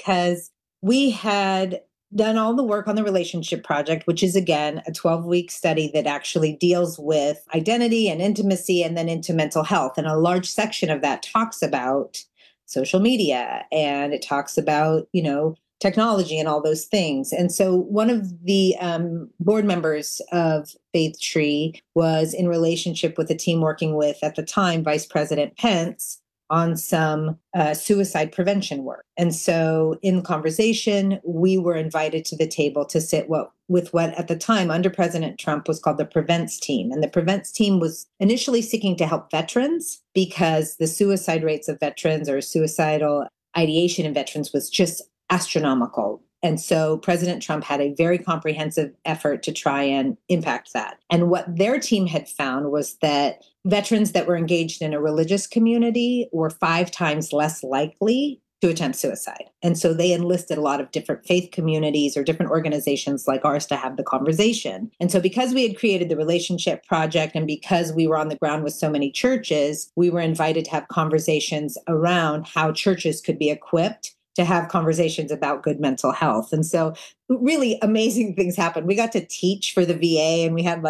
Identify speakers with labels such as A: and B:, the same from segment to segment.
A: because we had done all the work on the relationship project, which is again a 12-week study that actually deals with identity and intimacy and then into mental health. And a large section of that talks about social media and it talks about, technology and all those things. And so one of the board members of Faith Tree was in relationship with a team working with, at the time, Vice President Pence on some suicide prevention work. And so in conversation, we were invited to the table to sit with what at the time under President Trump was called the Prevents Team. And the Prevents Team was initially seeking to help veterans because the suicide rates of veterans or suicidal ideation in veterans was just astronomical. And so President Trump had a very comprehensive effort to try and impact that. And what their team had found was that veterans that were engaged in a religious community were 5 times less likely to attempt suicide. And so they enlisted a lot of different faith communities or different organizations like ours to have the conversation. And so because we had created the relationship project and because we were on the ground with so many churches, we were invited to have conversations around how churches could be equipped to have conversations about good mental health. And so really amazing things happened. We got to teach for the VA and we had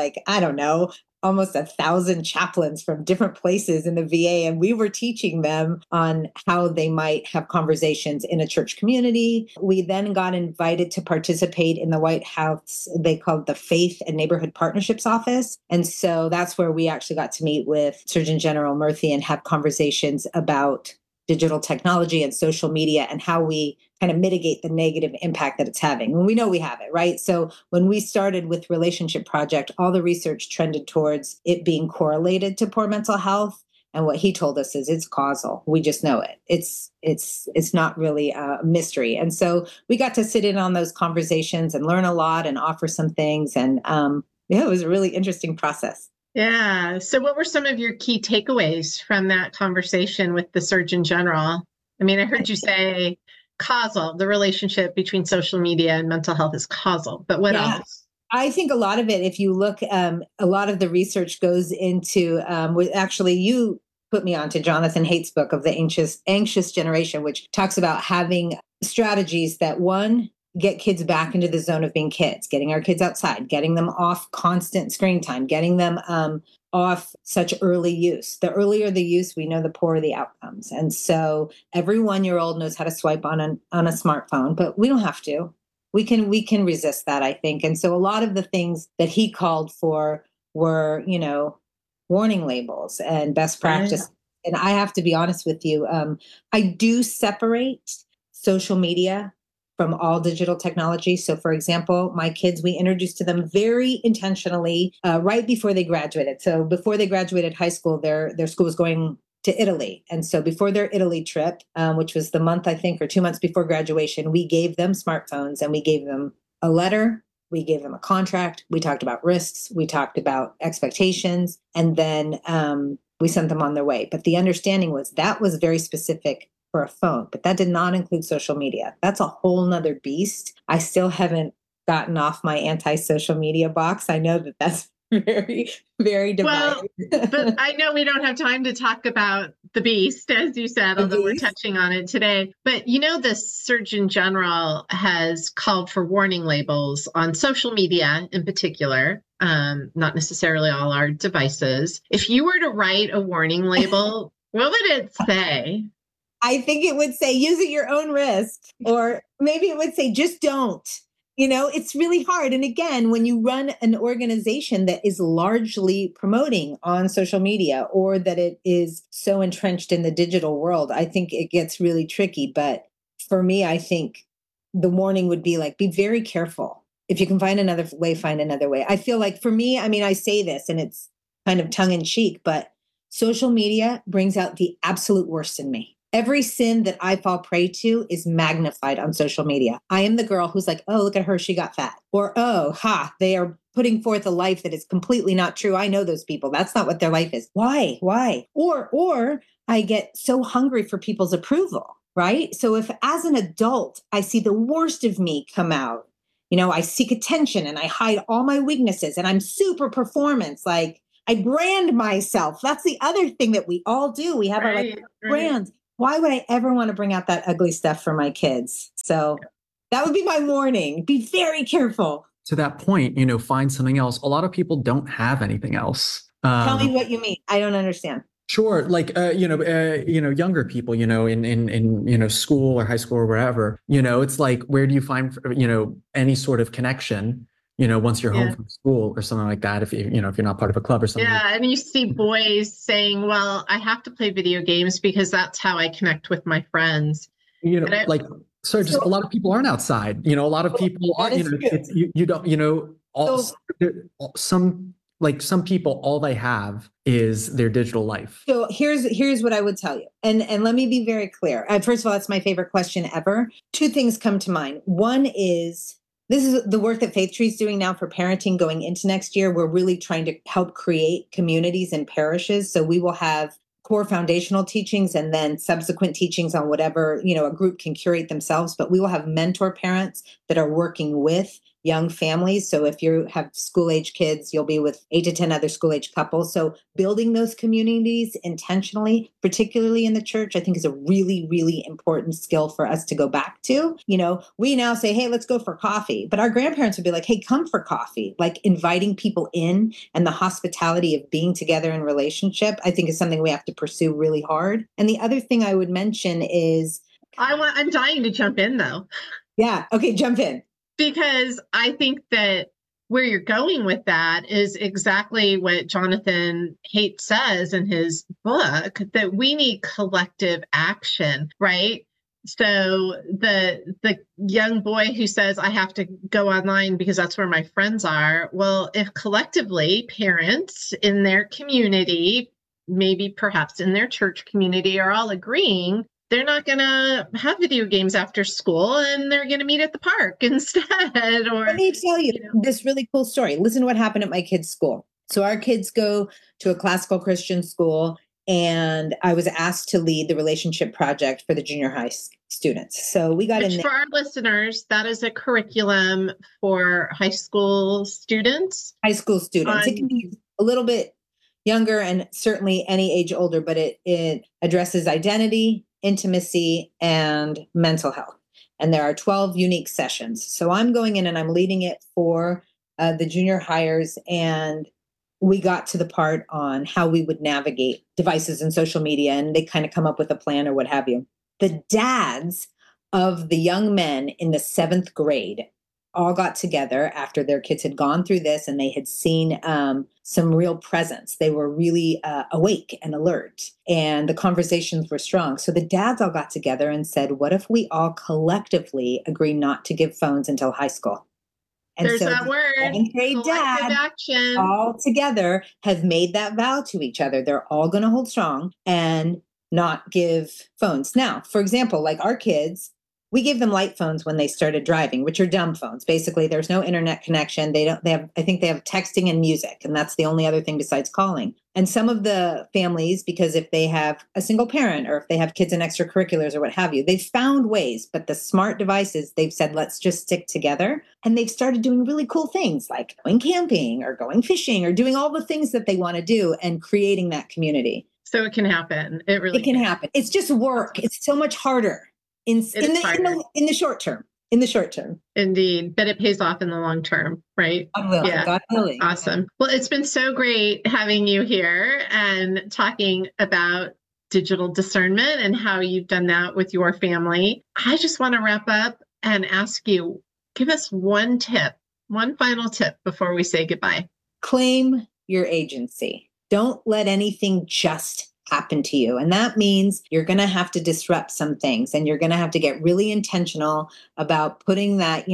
A: almost 1,000 chaplains from different places in the VA. And we were teaching them on how they might have conversations in a church community. We then got invited to participate in the White House, they called the Faith and Neighborhood Partnerships Office. And so that's where we actually got to meet with Surgeon General Murthy and have conversations about digital technology and social media and how we kind of mitigate the negative impact that it's having. And we know we have it, right? So when we started with Relationship Project, all the research trended towards it being correlated to poor mental health. And what he told us is it's causal. We just know it. It's not really a mystery. And so we got to sit in on those conversations and learn a lot and offer some things. And it was a really interesting process.
B: Yeah. So what were some of your key takeaways from that conversation with the Surgeon General? I mean, I heard you say causal, the relationship between social media and mental health is causal, but what else?
A: I think a lot of it, if you look, a lot of the research goes into, actually you put me onto Jonathan Haidt's book of the anxious generation, which talks about having strategies that get kids back into the zone of being kids, getting our kids outside, getting them off constant screen time, getting them off such early use. The earlier the use, we know the poorer the outcomes. And so every 1-year-old knows how to swipe on a smartphone, but we don't have to. We can resist that, I think. And so a lot of the things that he called for were, warning labels and best practice. Right. And I have to be honest with you, I do separate social media from all digital technology. So for example, my kids, we introduced to them very intentionally right before they graduated. So before they graduated high school, their school was going to Italy. And so before their Italy trip, which was the month, I think, or 2 months before graduation, we gave them smartphones and we gave them a letter. We gave them a contract. We talked about risks. We talked about expectations. And then we sent them on their way. But the understanding was that was very specific for a phone, but that did not include social media. That's a whole nother beast. I still haven't gotten off my anti-social media box. I know that that's very, very divided.
B: Well, but I know we don't have time to talk about the beast, as you said, although we're touching on it today. But the Surgeon General has called for warning labels on social media in particular, not necessarily all our devices. If you were to write a warning label, what would it say?
A: I think it would say, use at your own risk, or maybe it would say, just don't. It's really hard. And again, when you run an organization that is largely promoting on social media or that it is so entrenched in the digital world, I think it gets really tricky. But for me, I think the warning would be like, be very careful. If you can find another way, find another way. I feel like for me, I say this and it's kind of tongue in cheek, but social media brings out the absolute worst in me. Every sin that I fall prey to is magnified on social media. I am the girl who's like, oh, look at her, she got fat. Or, oh, they are putting forth a life that is completely not true. I know those people. That's not what their life is. Why? Or I get so hungry for people's approval, right? So if as an adult, I see the worst of me come out, I seek attention and I hide all my weaknesses and I'm super performance, like I brand myself. That's the other thing that we all do. We have our brands. why would I ever want to bring out that ugly stuff for my kids? So that would be my warning. Be very careful.
C: To that point, find something else. A lot of people don't have anything else.
A: Tell me what you mean. I don't understand.
C: Sure, like younger people, in school or high school or wherever, it's like, where do you find any sort of connection, once you're home from school or something like that, if if you're not part of a club or something.
B: Yeah, and you see boys saying, "Well, I have to play video games because that's how I connect with my friends."
C: Just a lot of people aren't outside. A lot of people are. You don't. Some people, all they have is their digital life.
A: So here's what I would tell you. And let me be very clear. First of all, it's my favorite question ever. Two things come to mind. One is, this is the work that Faith Tree is doing now for parenting going into next year. We're really trying to help create communities and parishes. So we will have core foundational teachings and then subsequent teachings on whatever, a group can curate themselves. But we will have mentor parents that are working with young families. So if you have school-age kids, you'll be with 8 to 10 other school-age couples. So building those communities intentionally, particularly in the church, I think is a really, really important skill for us to go back to. We now say, hey, let's go for coffee. But our grandparents would be like, hey, come for coffee. Like inviting people in and the hospitality of being together in relationship, I think is something we have to pursue really hard. And the other thing I would mention is,
B: I'm dying to jump in though.
A: Yeah. Okay. Jump in.
B: Because I think that where you're going with that is exactly what Jonathan Haidt says in his book, that we need collective action, right? So the young boy who says, I have to go online because that's where my friends are. Well, if collectively parents in their community, maybe perhaps in their church community, are all agreeing, they're not going to have video games after school and they're going to meet at the park instead. Or
A: let me tell you this really cool story. Listen to what happened at my kids' school. So our kids go to a classical Christian school, and I was asked to lead the relationship project for the junior high students. So we got in there.
B: For our listeners, that is a curriculum for high school students.
A: It can be a little bit younger and certainly any age older, but it addresses identity, intimacy, and mental health. And there are 12 unique sessions. So I'm going in and I'm leading it for the junior hires. And we got to the part on how we would navigate devices and social media. And they kind of come up with a plan or what have you. The dads of the young men in the 7th grade all got together after their kids had gone through this and they had seen some real presence. They were really awake and alert, and the conversations were strong. So the dads all got together and said, what if we all collectively agree not to give phones until high school? And
B: there's
A: so
B: that word,
A: 7th grade dads
B: action,
A: all together have made that vow to each other. They're all going to hold strong and not give phones. Now, for example, like our kids, we gave them light phones when they started driving, which are dumb phones. Basically, there's no internet connection. I think they have texting and music, and that's the only other thing besides calling. And some of the families, because if they have a single parent or if they have kids in extracurriculars or what have you, they've found ways, but the smart devices, they've said, let's just stick together. And they've started doing really cool things like going camping or going fishing or doing all the things that they want to do and creating that community.
B: So it can happen. It
A: can happen. It's just work. It's so much harder. In the short term.
B: Indeed. But it pays off in the long term, right?
A: God willing.
B: Awesome. Well, it's been so great having you here and talking about digital discernment and how you've done that with your family. I just want to wrap up and ask you, give us one final tip before we say goodbye.
A: Claim your agency. Don't let anything just happen to you. And that means you're going to have to disrupt some things, and you're going to have to get really intentional about putting that,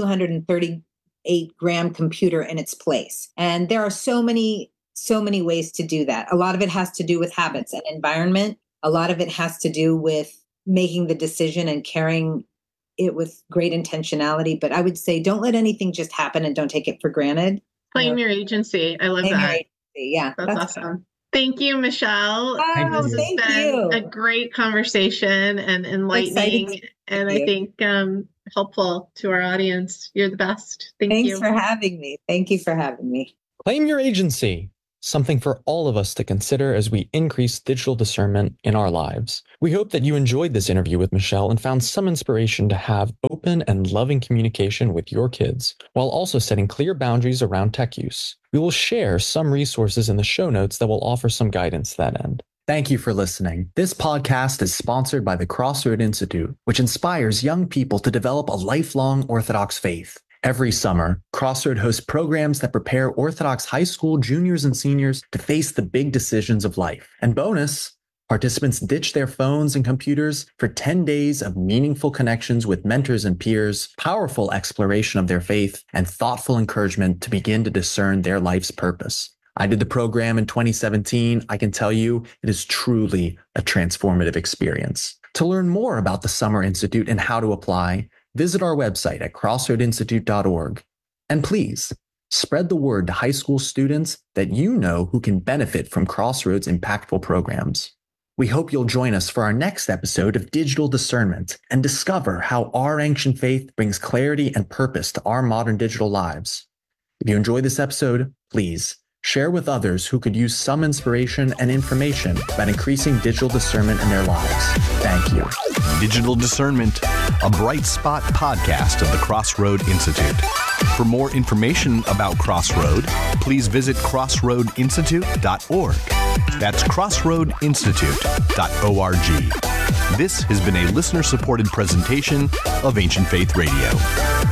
A: 238-gram computer in its place. And there are so many ways to do that. A lot of it has to do with habits and environment. A lot of it has to do with making the decision and carrying it with great intentionality. But I would say don't let anything just happen and don't take it for granted.
B: Claim your agency. I love that.
A: Yeah.
B: That's awesome. Thank you, Michelle.
A: This has been
B: a great conversation and enlightening, and I think helpful to our audience. You're the best. Thanks
A: for having me. Thank you for having me.
D: Claim your agency.
C: something for all of us to consider as we increase digital discernment in our lives. We hope that you enjoyed this interview with Michelle and found some inspiration to have open and loving communication with your kids, while also setting clear boundaries around tech use. We will share some resources in the show notes that will offer some guidance to that end. Thank you for listening. This podcast is sponsored by the Crossroad Institute, which inspires young people to develop a lifelong Orthodox faith. Every summer, Crossroad hosts programs that prepare Orthodox high school juniors and seniors to face the big decisions of life. And bonus, participants ditch their phones and computers for 10 days of meaningful connections with mentors and peers, powerful exploration of their faith, and thoughtful encouragement to begin to discern their life's purpose. I did the program in 2017. I can tell you it is truly a transformative experience. To learn more about the Summer Institute and how to apply, visit our website at crossroadinstitute.org. And please, spread the word to high school students that you know who can benefit from Crossroads' impactful programs. We hope you'll join us for our next episode of Digital Discernment and discover how our ancient faith brings clarity and purpose to our modern digital lives. If you enjoyed this episode, please share with others who could use some inspiration and information about increasing digital discernment in their lives. Thank you.
D: Digital Discernment, a Bright Spot podcast of the Crossroad Institute. For more information about Crossroad, please visit crossroadinstitute.org. That's crossroadinstitute.org. This has been a listener-supported presentation of Ancient Faith Radio.